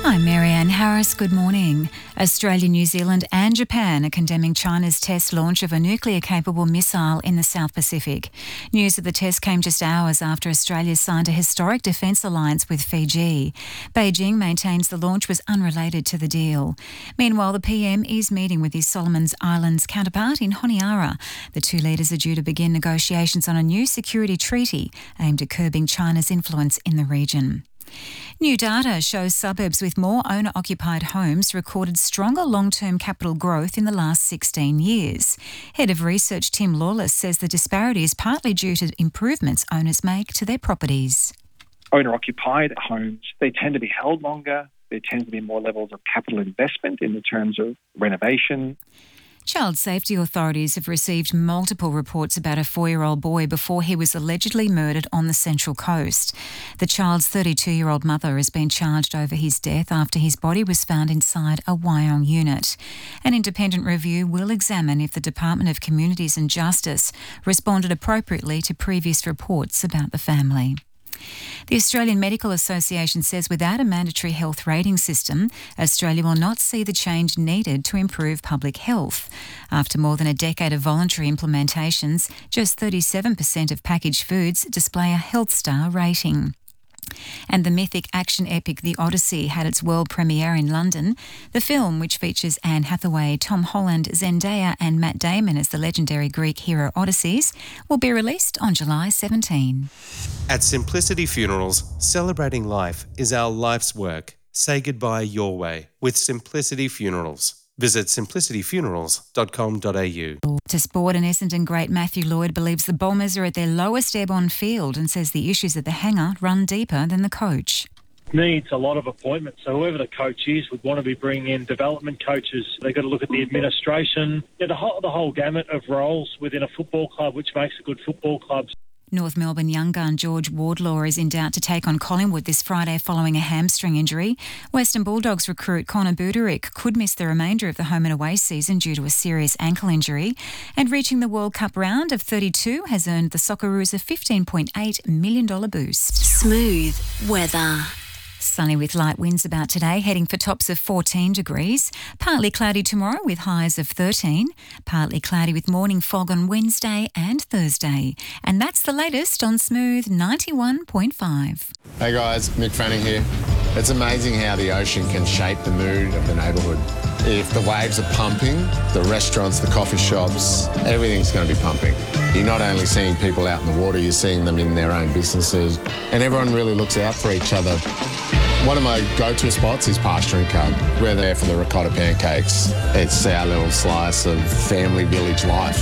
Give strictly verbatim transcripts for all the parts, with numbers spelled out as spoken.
I'm Marianne Harris. Good morning. Australia, New Zealand and Japan are condemning China's test launch of a nuclear-capable missile in the South Pacific. News of the test came just hours after Australia signed a historic defence alliance with Fiji. Beijing maintains the launch was unrelated to the deal. Meanwhile, the P M is meeting with his Solomons Islands counterpart in Honiara. The two leaders are due to begin negotiations on a new security treaty aimed at curbing China's influence in the region. New data shows suburbs with more owner-occupied homes recorded stronger long-term capital growth in the last sixteen years. Head of Research Tim Lawless says the disparity is partly due to improvements owners make to their properties. Owner-occupied homes, they tend to be held longer. There tends to be more levels of capital investment in the terms of renovation. Child safety authorities have received multiple reports about a four-year-old boy before he was allegedly murdered on the Central Coast. The child's thirty-two-year-old mother has been charged over his death after his body was found inside a Wyong unit. An independent review will examine if the Department of Communities and Justice responded appropriately to previous reports about the family. The Australian Medical Association says without a mandatory health rating system, Australia will not see the change needed to improve public health. After more than a decade of voluntary implementations, just thirty-seven percent of packaged foods display a Health Star rating. And the mythic action epic The Odyssey had its world premiere in London. The film, which features Anne Hathaway, Tom Holland, Zendaya and Matt Damon as the legendary Greek hero Odysseus, will be released on July seventeenth. At Simplicity Funerals, celebrating life is our life's work. Say goodbye your way with Simplicity Funerals. Visit simplicity funerals dot com dot a u. To sport, and Essendon great Matthew Lloyd believes the Bombers are at their lowest ebb on field and says the issues at the hangar run deeper than the coach. Needs a lot of appointments. So whoever the coach is would want to be bringing in development coaches. They've got to look at the administration, yeah, the whole, the whole gamut of roles within a football club, which makes a good football club. North Melbourne young gun George Wardlaw is in doubt to take on Collingwood this Friday following a hamstring injury. Western Bulldogs recruit Connor Budarick could miss the remainder of the home and away season due to a serious ankle injury. And reaching the World Cup round of thirty-two has earned the Socceroos a fifteen point eight million dollars boost. Smooth weather. Sunny with light winds about today, heading for tops of fourteen degrees. Partly cloudy tomorrow with highs of thirteen. Partly cloudy with morning fog on Wednesday and Thursday. And that's the latest on Smooth ninety-one point five. Hey guys, Mick Fanning here. It's amazing how the ocean can shape the mood of the neighbourhood. If the waves are pumping, the restaurants, the coffee shops, everything's going to be pumping. You're not only seeing people out in the water, you're seeing them in their own businesses, and everyone really looks out for each other. One of my go-to spots is Pasture and Cub. We're there for the ricotta pancakes. It's our little slice of family village life.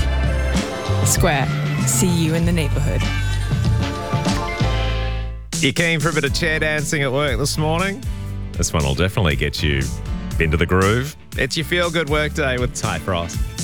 Square. See you in the neighbourhood. You keen for a bit of chair dancing at work this morning? This one will definitely get you into the groove. It's your feel-good workday with Ty Frost.